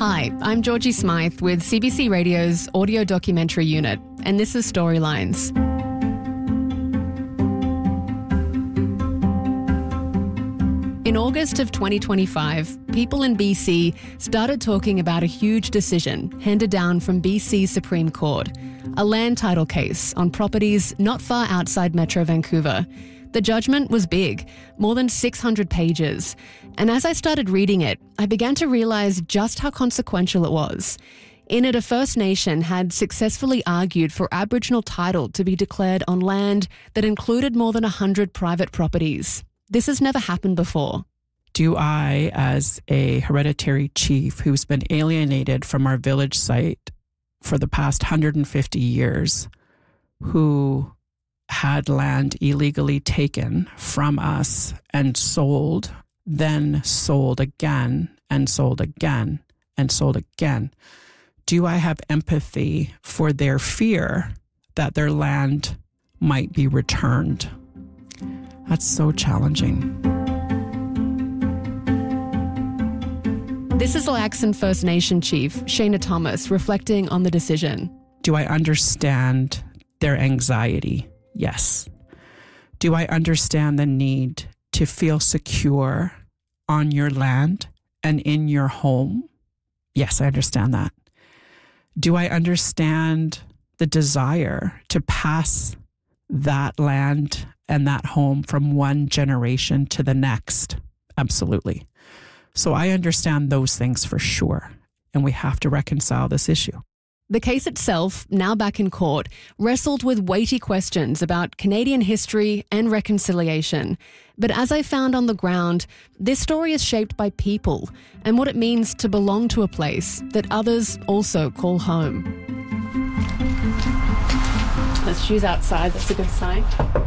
Hi, I'm Georgie Smythe with CBC Radio's audio documentary unit, and this is Storylines. In August of 2025, people in BC started talking about a huge decision handed down from BC's Supreme Court, a land title case on properties not far outside Metro Vancouver. The judgment was big, more than 600 pages, and as I started reading it, I began to realise just how consequential it was. In it, a First Nation had successfully argued for Aboriginal title to be declared on land that included more than 100 private properties. This has never happened before. Do I, as a hereditary chief who's been alienated from our village site for the past 150 years, who had land illegally taken from us and sold, then sold again and sold again and sold again, do I have empathy for their fear that their land might be returned? That's so challenging. This is Laxon First Nation Chief Shayna Thomas reflecting on the decision. Do I understand their anxiety? Yes. Do I understand the need to feel secure on your land and in your home? Yes, I understand that. Do I understand the desire to pass that land and that home from one generation to the next? Absolutely. So I understand those things for sure, and we have to reconcile this issue. The case itself, now back in court, wrestled with weighty questions about Canadian history and reconciliation. But as I found on the ground, this story is shaped by people and what it means to belong to a place that others also call home. There's shoes outside, that's a good sign.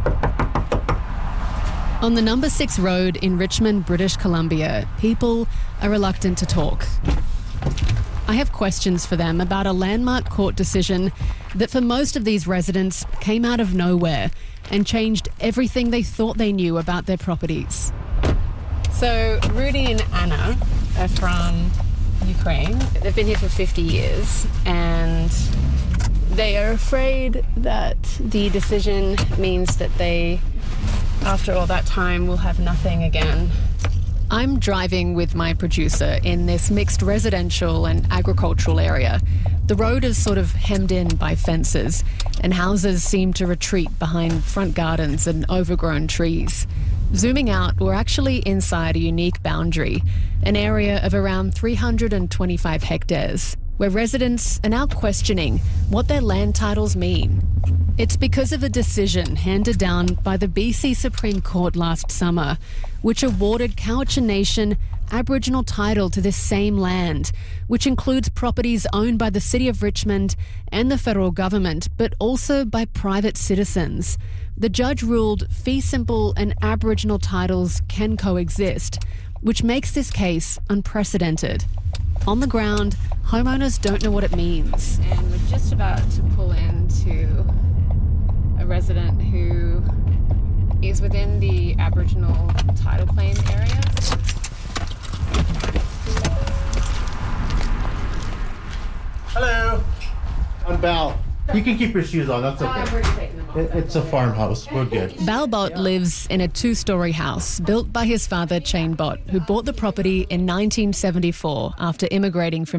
On the number 6 road in Richmond, British Columbia, people are reluctant to talk. I have questions for them about a landmark court decision that for most of these residents came out of nowhere and changed everything they thought they knew about their properties. So Rudy and Anna are from Ukraine. They've been here for 50 years and they are afraid that the decision means that they, after all that time, will have nothing again. I'm driving with my producer in this mixed residential and agricultural area. The road is sort of hemmed in by fences, and houses seem to retreat behind front gardens and overgrown trees. Zooming out, we're actually inside a unique boundary, an area of around 325 hectares, where residents are now questioning what their land titles mean. It's because of a decision handed down by the BC Supreme Court last summer, which awarded Cowichan Nation Aboriginal title to this same land, which includes properties owned by the City of Richmond and the federal government, but also by private citizens. The judge ruled fee simple and Aboriginal titles can coexist, which makes this case unprecedented. On the ground, homeowners don't know what it means. And we're just about to pull into a resident who is within the Aboriginal title claim area. Hello. I'm Bal. You can keep your shoes on, that's okay. I've already taken them off. It's a farmhouse, we're good. Bal Bott lives in a 2-story house built by his father, Chain Bott, who bought the property in 1974 after immigrating from